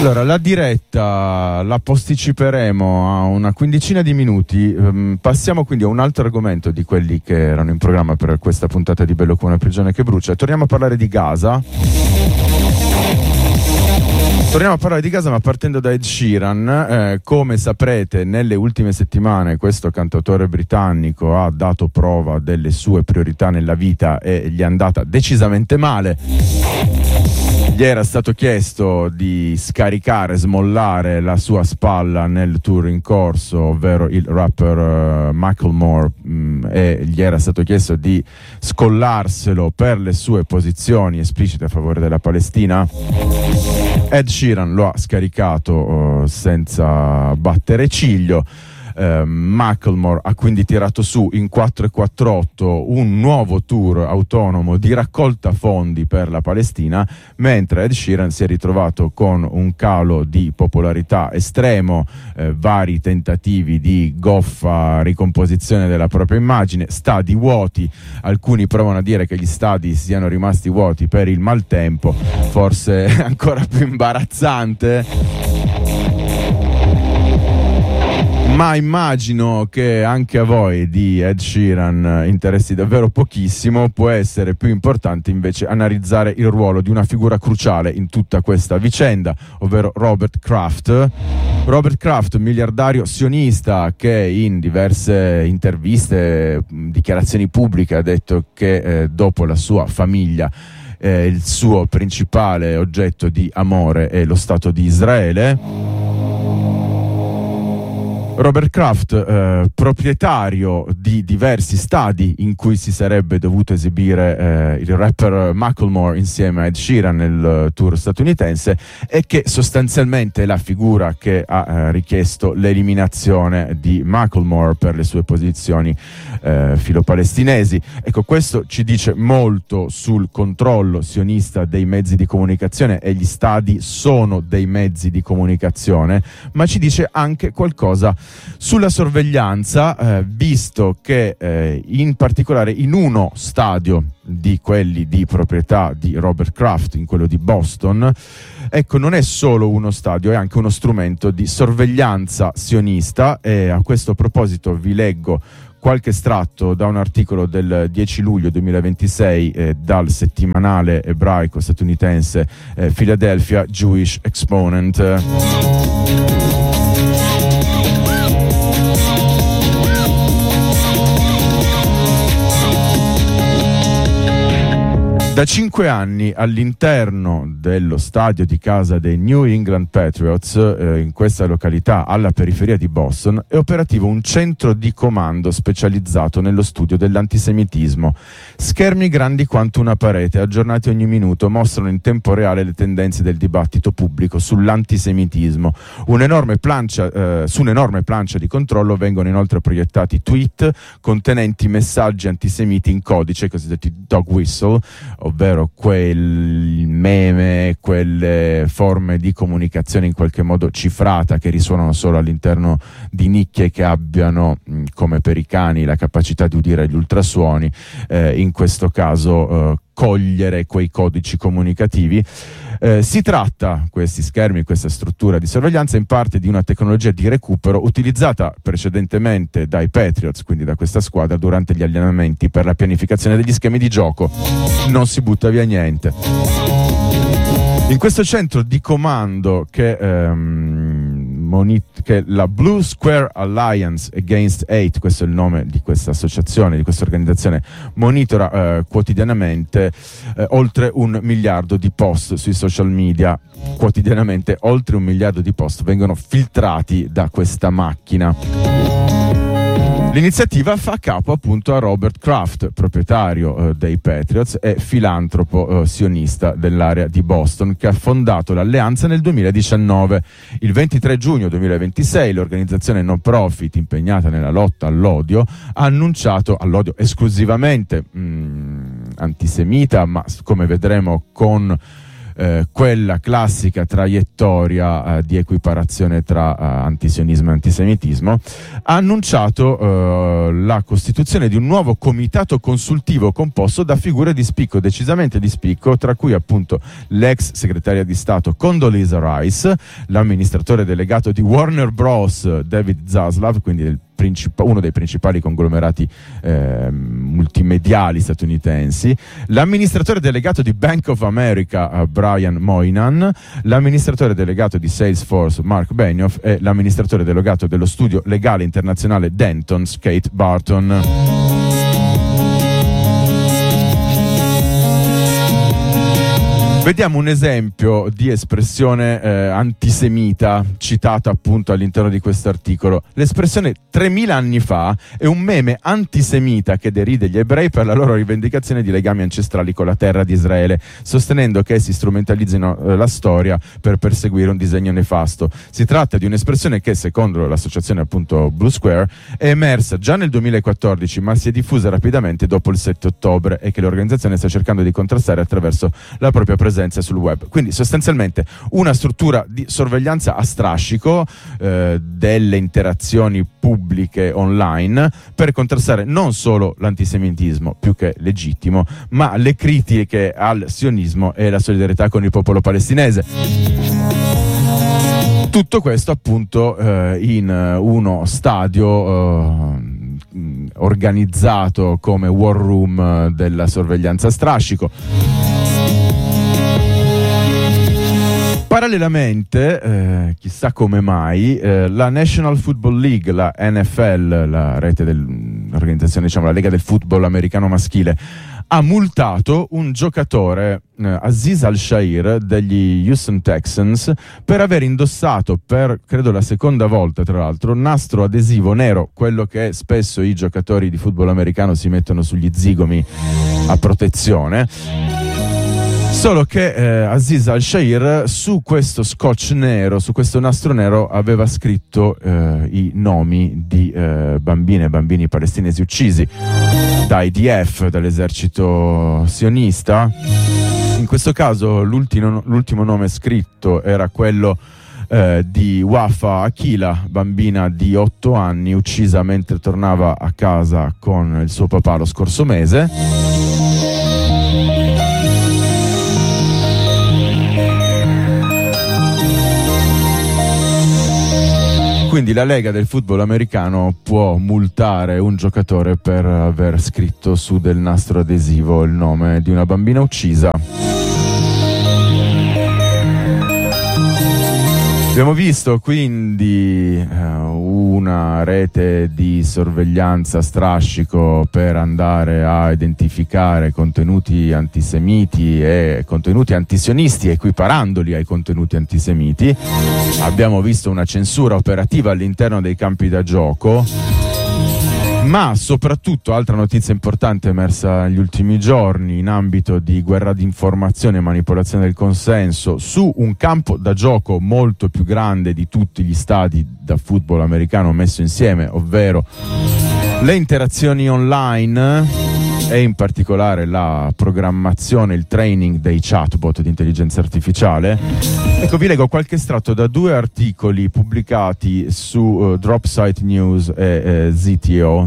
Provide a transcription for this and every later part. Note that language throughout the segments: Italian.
Allora, la diretta la posticiperemo a una quindicina di minuti. Passiamo quindi a un altro argomento di quelli che erano in programma per questa puntata di Bello come una prigione che brucia. Torniamo a parlare di Gaza. Ma partendo da Ed Sheeran. Come saprete, nelle ultime settimane questo cantautore britannico ha dato prova delle sue priorità nella vita e gli è andata decisamente male. Gli era stato chiesto di scaricare, smollare la sua spalla nel tour in corso, ovvero il rapper Macklemore, e gli era stato chiesto di scollarselo per le sue posizioni esplicite a favore della Palestina. Ed Sheeran lo ha scaricato senza battere ciglio. Macklemore ha quindi tirato su in 448 un nuovo tour autonomo di raccolta fondi per la Palestina, mentre Ed Sheeran si è ritrovato con un calo di popolarità estremo, vari tentativi di goffa ricomposizione della propria immagine, stadi vuoti. Alcuni provano a dire che gli stadi siano rimasti vuoti per il maltempo, forse ancora più imbarazzante. Ma immagino che anche a voi di Ed Sheeran interessi davvero pochissimo. Può essere più importante invece analizzare il ruolo di una figura cruciale in tutta questa vicenda, ovvero Robert Kraft. Robert Kraft, miliardario sionista che in diverse interviste, dichiarazioni pubbliche ha detto che dopo la sua famiglia il suo principale oggetto di amore è lo Stato di Israele. Robert Kraft, proprietario di diversi stadi in cui si sarebbe dovuto esibire il rapper Macklemore insieme a Ed Sheeran nel tour statunitense, e che sostanzialmente è la figura che ha richiesto l'eliminazione di Macklemore per le sue posizioni filopalestinesi. Ecco, questo ci dice molto sul controllo sionista dei mezzi di comunicazione, e gli stadi sono dei mezzi di comunicazione, ma ci dice anche qualcosa sulla sorveglianza, visto che in particolare in uno stadio di quelli di proprietà di Robert Kraft, in quello di Boston, ecco, non è solo uno stadio, è anche uno strumento di sorveglianza sionista. E a questo proposito vi leggo qualche estratto da un articolo del 10 luglio 2026 dal settimanale ebraico statunitense Philadelphia Jewish Exponent. Da 5 anni all'interno dello stadio di casa dei New England Patriots, in questa località alla periferia di Boston, è operativo un centro di comando specializzato nello studio dell'antisemitismo. Schermi grandi quanto una parete, aggiornati ogni minuto, mostrano in tempo reale le tendenze del dibattito pubblico sull'antisemitismo. Su un'enorme plancia di controllo vengono inoltre proiettati tweet contenenti messaggi antisemiti in codice, cosiddetti dog whistle, ovvero quel meme, quelle forme di comunicazione in qualche modo cifrata che risuonano solo all'interno di nicchie che abbiano, come per i cani, la capacità di udire gli ultrasuoni, in questo caso cogliere quei codici comunicativi. Si tratta, questi schermi, questa struttura di sorveglianza, in parte di una tecnologia di recupero utilizzata precedentemente dai Patriots, quindi da questa squadra, durante gli allenamenti per la pianificazione degli schemi di gioco. Non si butta via niente. In questo centro di comando che la Blue Square Alliance Against Hate, questo è il nome di questa associazione, di questa organizzazione, monitora quotidianamente oltre 1 miliardo di post sui social media. Quotidianamente oltre 1 miliardo di post vengono filtrati da questa macchina. L'iniziativa fa capo appunto a Robert Kraft, proprietario dei Patriots e filantropo sionista dell'area di Boston, che ha fondato l'alleanza nel 2019. Il 23 giugno 2026 l'organizzazione non profit impegnata nella lotta all'odio ha annunciato, all'odio esclusivamente antisemita, ma come vedremo con quella classica traiettoria di equiparazione tra antisionismo e antisemitismo, ha annunciato la costituzione di un nuovo comitato consultivo composto da figure di spicco, decisamente di spicco, tra cui appunto l'ex segretaria di Stato Condoleezza Rice, l'amministratore delegato di Warner Bros. David Zaslav, quindi uno dei principali conglomerati multimediali statunitensi, l'amministratore delegato di Bank of America Brian Moynihan, l'amministratore delegato di Salesforce Mark Benioff e l'amministratore delegato dello studio legale internazionale Dentons Kate Barton. Vediamo un esempio di espressione antisemita citata appunto all'interno di questo articolo. L'espressione 3000 anni fa è un meme antisemita che deride gli ebrei per la loro rivendicazione di legami ancestrali con la terra di Israele, sostenendo che essi strumentalizzino la storia per perseguire un disegno nefasto. Si tratta di un'espressione che, secondo l'associazione appunto Blue Square, è emersa già nel 2014 ma si è diffusa rapidamente dopo il 7 ottobre e che l'organizzazione sta cercando di contrastare attraverso la propria presenza sul web. Quindi sostanzialmente una struttura di sorveglianza a strascico delle interazioni pubbliche online per contrastare non solo l'antisemitismo, più che legittimo, ma le critiche al sionismo e la solidarietà con il popolo palestinese. Tutto questo appunto in uno stadio organizzato come war room della sorveglianza a strascico. Parallelamente, chissà come mai, la National Football League, la NFL, la rete dell'organizzazione, diciamo la Lega del football americano maschile, ha multato un giocatore, Aziz Al-Shair degli Houston Texans, per aver indossato per, credo la seconda volta tra l'altro, nastro adesivo nero, quello che spesso i giocatori di football americano si mettono sugli zigomi a protezione. Solo che Aziz Al-Shair su questo scotch nero, su questo nastro nero, aveva scritto i nomi di bambine e bambini palestinesi uccisi da IDF, dall'esercito sionista. In questo caso l'ultimo nome scritto era quello di Wafa Akila, bambina di 8 anni, uccisa mentre tornava a casa con il suo papà lo scorso mese. Quindi la Lega del football americano può multare un giocatore per aver scritto su del nastro adesivo il nome di una bambina uccisa. Abbiamo visto quindi una rete di sorveglianza a strascico per andare a identificare contenuti antisemiti e contenuti antisionisti, equiparandoli ai contenuti antisemiti. Abbiamo visto una censura operativa all'interno dei campi da gioco. Ma soprattutto, altra notizia importante emersa negli ultimi giorni in ambito di guerra di informazione e manipolazione del consenso su un campo da gioco molto più grande di tutti gli stadi da football americano messo insieme, ovvero le interazioni online e in particolare la programmazione, il training dei chatbot di intelligenza artificiale. Ecco, vi leggo qualche estratto da 2 articoli pubblicati su Dropsite News e ZTO.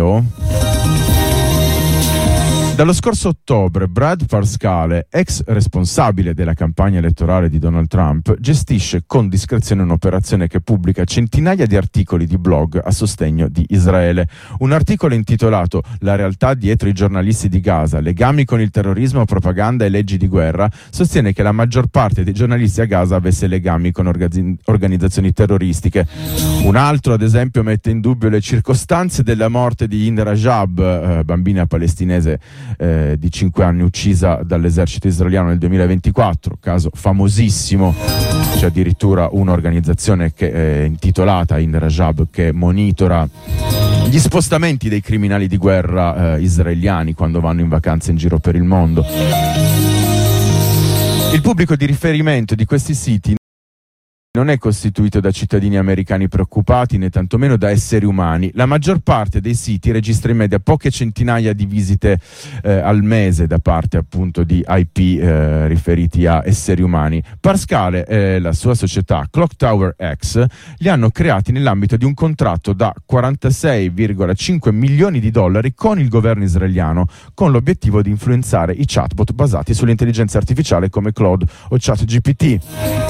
Dallo scorso ottobre Brad Parscale, ex responsabile della campagna elettorale di Donald Trump, gestisce con discrezione un'operazione che pubblica centinaia di articoli di blog a sostegno di Israele. Un articolo intitolato "La realtà dietro i giornalisti di Gaza, legami con il terrorismo, propaganda e leggi di guerra" sostiene che la maggior parte dei giornalisti a Gaza avesse legami con organizzazioni terroristiche. Un altro, ad esempio, mette in dubbio le circostanze della morte di Hind Rajab, bambina palestinese di 5 anni uccisa dall'esercito israeliano nel 2024, caso famosissimo. C'è addirittura un'organizzazione che è intitolata Hind Rajab, che monitora gli spostamenti dei criminali di guerra israeliani quando vanno in vacanza in giro per il mondo. Il pubblico di riferimento di questi siti non è costituito da cittadini americani preoccupati né tantomeno da esseri umani. La maggior parte dei siti registra in media poche centinaia di visite al mese da parte appunto di IP riferiti a esseri umani. Parscale e la sua società Clock Tower X li hanno creati nell'ambito di un contratto da 46,5 milioni di dollari con il governo israeliano, con l'obiettivo di influenzare i chatbot basati sull'intelligenza artificiale come Claude o ChatGPT.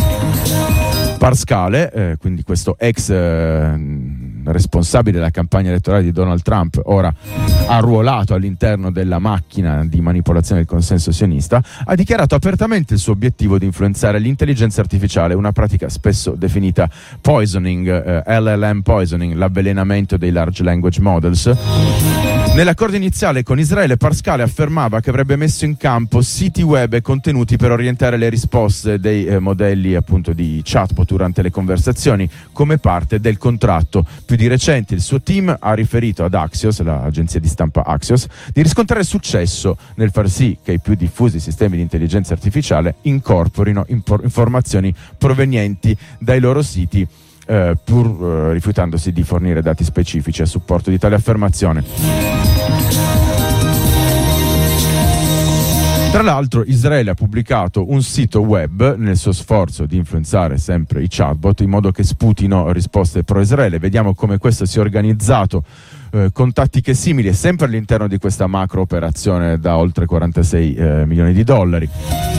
Parscale, quindi questo ex responsabile della campagna elettorale di Donald Trump, ora arruolato all'interno della macchina di manipolazione del consenso sionista, ha dichiarato apertamente il suo obiettivo di influenzare l'intelligenza artificiale, una pratica spesso definita poisoning, LLM poisoning, l'avvelenamento dei large language models. Nell'accordo iniziale con Israele, Parscale affermava che avrebbe messo in campo siti web e contenuti per orientare le risposte dei modelli appunto di chatbot durante le conversazioni come parte del contratto. Più di recente il suo team ha riferito ad Axios, l'agenzia di stampa Axios, di riscontrare successo nel far sì che i più diffusi sistemi di intelligenza artificiale incorporino informazioni provenienti dai loro siti, pur rifiutandosi di fornire dati specifici a supporto di tale affermazione. Tra l'altro Israele ha pubblicato un sito web nel suo sforzo di influenzare sempre i chatbot in modo che sputino risposte pro-Israele. Vediamo come questo si è organizzato con tattiche simili, sempre all'interno di questa macro operazione da oltre 46 milioni di dollari.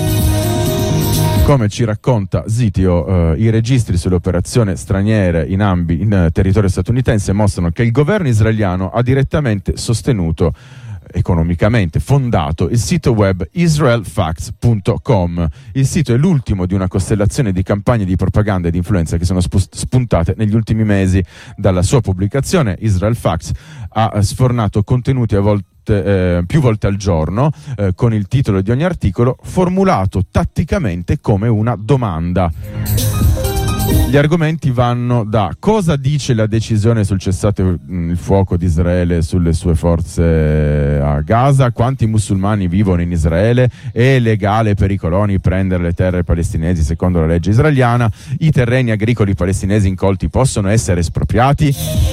Come ci racconta Zitio, i registri sulle operazioni straniere in territorio statunitense mostrano che il governo israeliano ha direttamente sostenuto, economicamente fondato, il sito web israelfacts.com. Il sito è l'ultimo di una costellazione di campagne di propaganda e di influenza che sono spuntate negli ultimi mesi. Dalla sua pubblicazione, Israel Facts ha sfornato contenuti a volte più volte al giorno, con il titolo di ogni articolo formulato tatticamente come una domanda. Gli argomenti vanno da: cosa dice la decisione sul cessate il fuoco di Israele sulle sue forze a Gaza, quanti musulmani vivono in Israele, è legale per i coloni prendere le terre palestinesi secondo la legge israeliana, i terreni agricoli palestinesi incolti possono essere espropriati.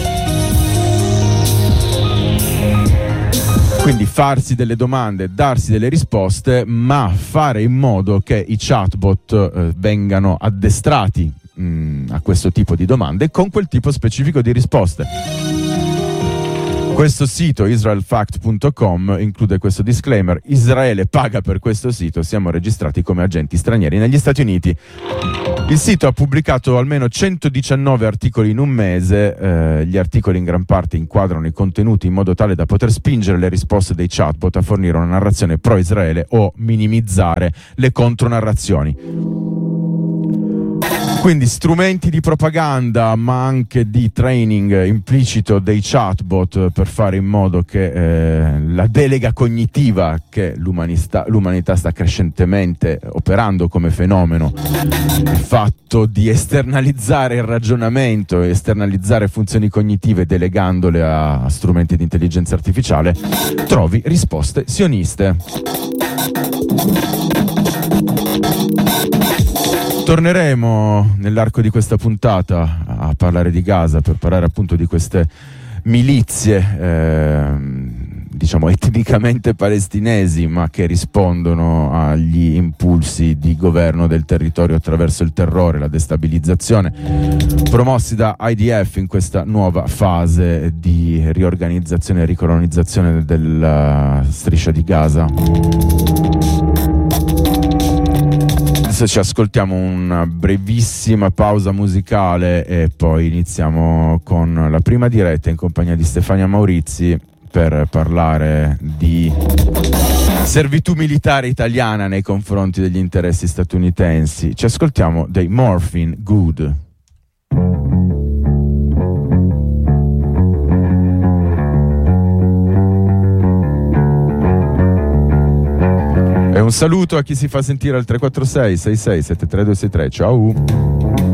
Quindi farsi delle domande, darsi delle risposte, ma fare in modo che i chatbot vengano addestrati a questo tipo di domande con quel tipo specifico di risposte. Questo sito israelfact.com include questo disclaimer: Israele paga per questo sito, siamo registrati come agenti stranieri negli Stati Uniti. Il sito ha pubblicato almeno 119 articoli in un mese. Gli articoli in gran parte inquadrano i contenuti in modo tale da poter spingere le risposte dei chatbot a fornire una narrazione pro-Israele o minimizzare le contronarrazioni. Quindi strumenti di propaganda, ma anche di training implicito dei chatbot per fare in modo che la delega cognitiva che l'umanità sta crescentemente operando come fenomeno, il fatto di esternalizzare il ragionamento, esternalizzare funzioni cognitive delegandole a strumenti di intelligenza artificiale, trovi risposte sioniste. Torneremo nell'arco di questa puntata a parlare di Gaza, per parlare appunto di queste milizie, diciamo etnicamente palestinesi, ma che rispondono agli impulsi di governo del territorio attraverso il terrore, la destabilizzazione, promossi da IDF in questa nuova fase di riorganizzazione e ricolonizzazione della striscia di Gaza. Adesso ci ascoltiamo una brevissima pausa musicale e poi iniziamo con la prima diretta in compagnia di Stefania Maurizi per parlare di servitù militare italiana nei confronti degli interessi statunitensi. Ci ascoltiamo dei Morphine Good. E un saluto a chi si fa sentire al 346 66 73263. Ciao.